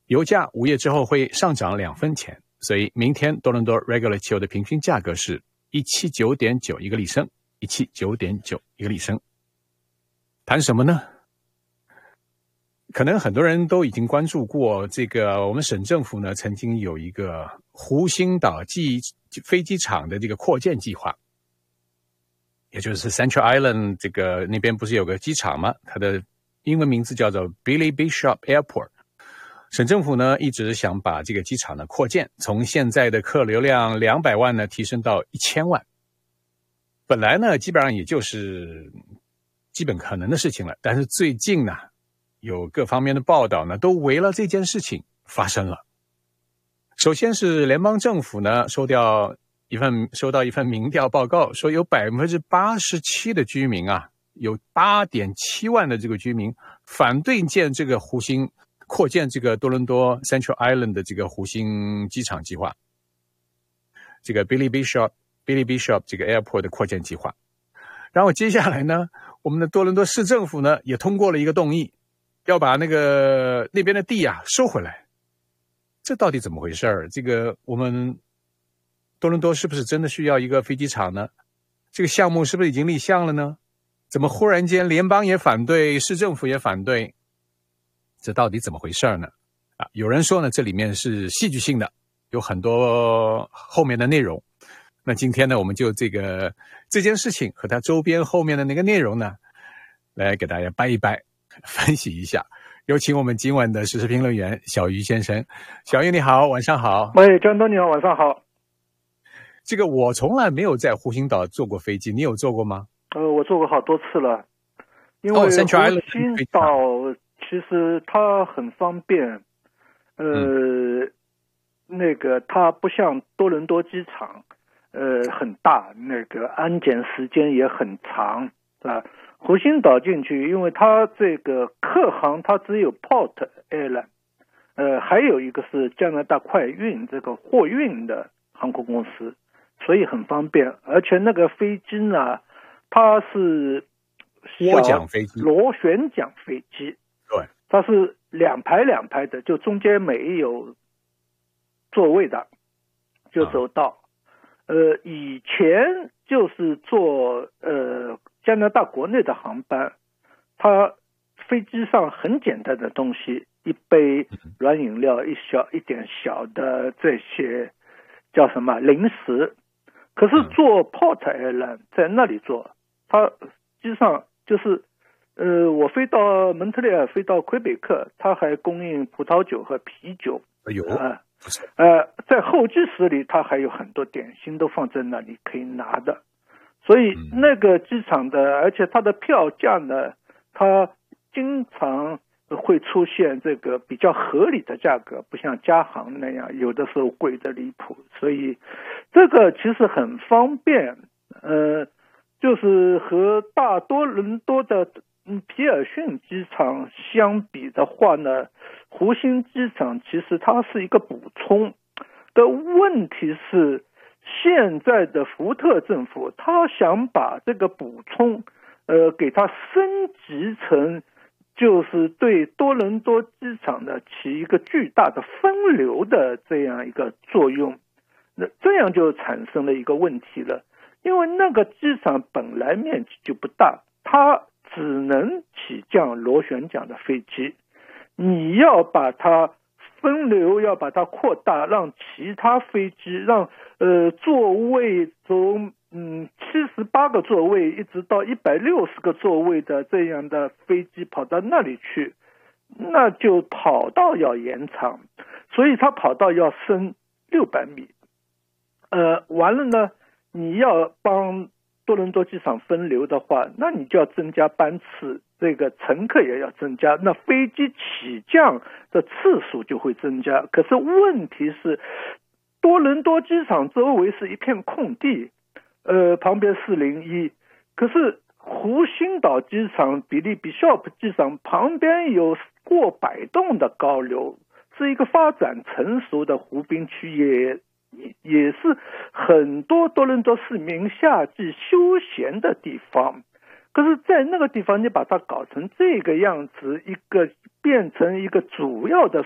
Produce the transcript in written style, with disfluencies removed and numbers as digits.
油价午夜之后会上涨2分钱，所以明天多伦多 regular 汽油的平均价格是 179.9 一个立升， 179.9 一个立升。谈什么呢？可能很多人都已经关注过这个，我们省政府呢曾经有一个湖心岛飞机场的这个扩建计划，也就是 Central Island 这个那边不是有个机场吗？它的英文名字叫做 Billy Bishop Airport。省政府呢一直想把这个机场呢扩建，从现在的客流量200万呢提升到1000万。本来呢基本上也就是基本可能的事情了，但是最近呢有各方面的报道呢都围了这件事情发生了。首先是联邦政府呢收到一份民调报告，说有 87% 的居民啊，有 8.7 万的这个居民反对建这个扩建这个多伦多 Central Island 的这个湖心机场计划，这个 Billy Bishop 这个 Airport 的扩建计划。然后接下来呢，我们的多伦多市政府呢也通过了一个动议，要把那边的地啊收回来。这到底怎么回事？这个我们多伦多是不是真的需要一个飞机场呢？这个项目是不是已经立项了呢？怎么忽然间联邦也反对，市政府也反对？这到底怎么回事呢？有人说呢，这里面是戏剧性的，有很多后面的内容。那今天呢，我们就这件事情和它周边后面的那个内容呢，来给大家掰一掰，分析一下。有请我们今晚的时事评论员小鱼先生。小鱼你好，晚上好。 喂，张东你好，晚上好。 这个我从来没有在湖心岛坐过飞机，你有坐过吗？ 我坐过好多次了。因为湖心岛其实它很方便，那个它不像多伦多机场，很大，那个安检时间也很长，是吧？湖心岛进去，因为它这个客航它只有 Port Airline，还有一个是加拿大快运这个货运的航空公司，所以很方便。而且那个飞机呢，它是涡桨飞机， 螺旋桨飞机， 对， 它是两排的，就中间没有座位的，就走道。以前就是坐加拿大国内的航班，它飞机上很简单的东西，一杯软饮料，一点小的这些叫什么零食。可是坐 Port Airline 在那里坐，它机上就是我飞到蒙特利尔，飞到魁北克，它还供应葡萄酒和啤酒。在候机室里它还有很多点心都放在那里可以拿的。所以那个机场的，而且它的票价呢，它经常会出现这个比较合理的价格，不像加航那样有的时候贵得离谱。所以这个其实很方便。就是和大多伦多的皮尔逊机场相比的话呢，湖心机场其实它是一个补充的问题是，现在的福特政府他想把这个补充给它升级成就是对多伦多机场呢起一个巨大的分流的这样一个作用。那这样就产生了一个问题了，因为那个机场本来面积就不大，它只能起降螺旋桨的飞机，你要把它分流，要把它扩大，让其他飞机，让座位从78个座位一直到160个座位的这样的飞机跑到那里去，那就跑道要延长，所以它跑道要升600米。完了呢，你要帮多伦多机场分流的话，那你就要增加班次，这个乘客也要增加，那飞机起降的次数就会增加。可是问题是，多伦多机场周围是一片空地，旁边401，可是湖心岛机场、比利比肖普机场旁边有过百栋的高楼，是一个发展成熟的湖滨区，也是很多多伦多市民夏季休闲的地方。可是在那个地方你把它搞成这个样子，变成一个主要的